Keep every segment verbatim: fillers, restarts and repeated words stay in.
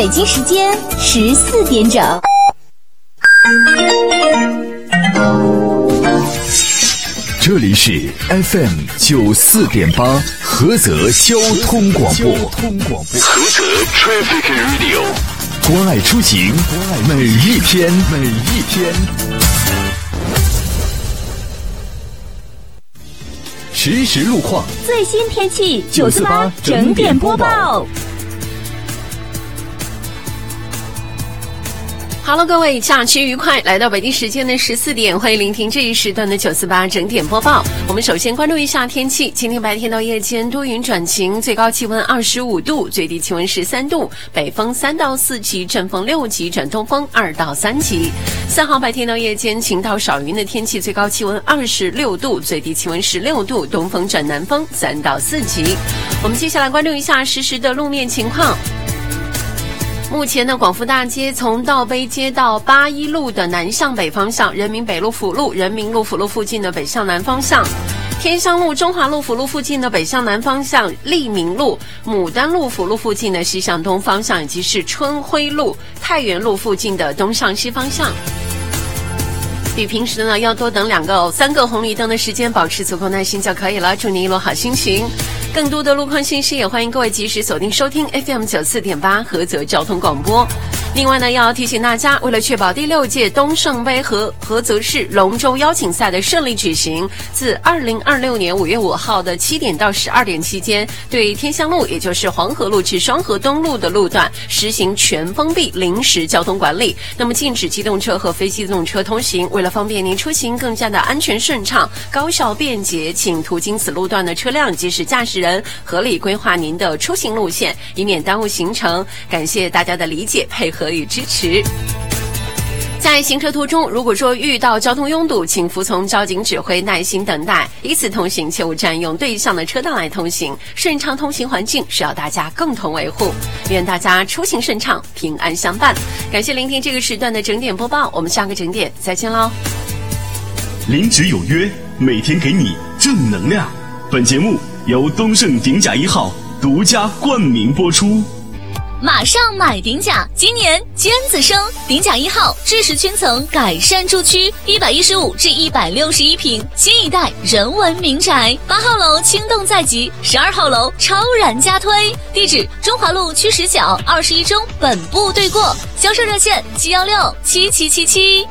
北京时间十四点整。 这里是 F M 九四点八菏泽交通广播，菏泽 Traffic Radio， 关爱出行，每一天，每一天。实时路况， 最新天气，九四八整点播报。 Hello， 各位，假期愉快！来到北京时间的十四点，欢迎聆听这一时段的九四八整点播报。我们首先关注一下天气，今天白天到夜间多云转晴，最高气温二十五度，最低气温十三度，北风三到四级，阵风六级转东风二到三级。三号白天到夜间晴到少云的天气，最高气温二十六度，最低气温十六度，东风转南风三到四级。我们接下来关注一下实时的路面情况。目前的广福大街从道碑街到八一路的南向北方向，人民北路辅路、人民路辅路附近的北向南方向，天香路、中华路辅路附近的北向南方向，利民路、牡丹路辅路附近的西向东方向，以及是春晖路、太原路附近的东向西方向。比平时呢要多等两个、哦、三个红绿灯的时间，保持足够耐心就可以了。祝你一路好心情。更多的路况信息也欢迎各位及时锁定收听 F M 九四点八菏泽交通广播。另外呢，要提醒大家，为了确保第六届东胜杯和菏泽市龙舟邀请赛的顺利举行，自二零二六年五月五号的七点到十二点期间，对天香路也就是黄河路至双河东路的路段实行全封闭临时交通管理，那么禁止机动车和非机动车通行。为了方便您出行更加的安全顺畅、高效便捷，请途经此路段的车辆及时驾驶人合理规划您的出行路线，以免耽误行程。感谢大家的理解、配合与支持。在行车途中，如果说遇到交通拥堵，请服从交警指挥，耐心等待，依次通行，切勿占用对向的车道来通行。顺畅通行环境需要大家共同维护，愿大家出行顺畅，平安相伴。感谢聆听这个时段的整点播报，我们下个整点再见喽。 零值有约，每天给你正能量。本节目由东胜鼎甲一号独家冠名播出。 马上买鼎甲，今年尖子生，鼎甲一号知识圈层改善住区，一百一十五至一百六十一平，新一代人文民宅。八号楼轻动在即，十二号楼超然加推。地址：中华路区十角二十一中本部对过，销售热线七幺六七七七七。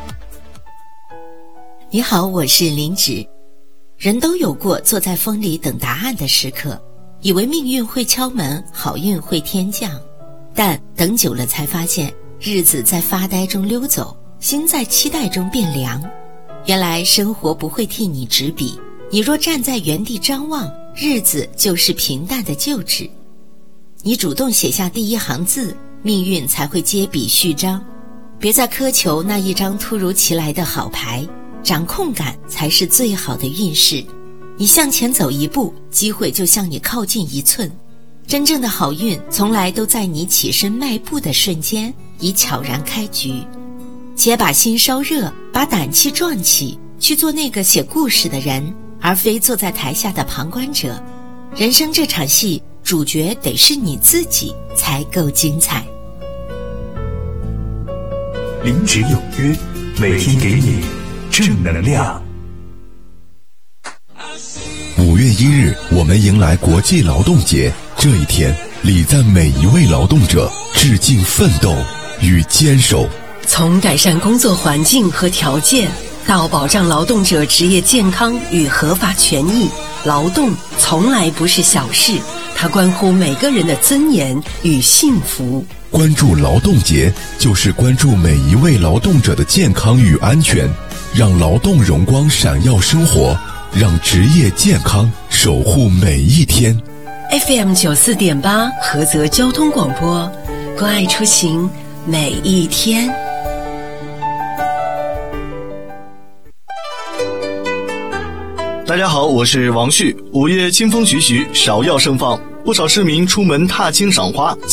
你好，我是林芷。人都有过坐在风里等答案的时刻，以为命运会敲门，好运会天降。但等久了才发现，日子在发呆中溜走，心在期待中变凉。原来生活不会替你执笔，你若站在原地张望，日子就是平淡的旧纸。你主动写下第一行字，命运才会接笔续章。别再苛求那一张突如其来的好牌，掌控感才是最好的运势。你向前走一步，机会就向你靠近一寸。真正的好运从来都在你起身迈步的瞬间已悄然开局。且把心烧热，把胆气壮起，去做那个写故事的人，而非坐在台下的旁观者。人生这场戏，主角得是你自己才够精彩。 零值有约，每天给你正能量。五月一日，我们迎来国际劳动节。这一天，礼赞每一位劳动者，致敬奋斗与坚守。 从改善工作环境和条件，到保障劳动者职业健康与合法权益，劳动从来不是小事，它关乎每个人的尊严与幸福。 关注劳动节，就是关注每一位劳动者的健康与安全，让劳动荣光闪耀生活，让职业健康守护每一天。 F M 九四点八菏泽交通广播，关爱出行每一天。 大家好，我是王旭。五月清风徐徐，芍药盛放，不少市民出门踏青赏花。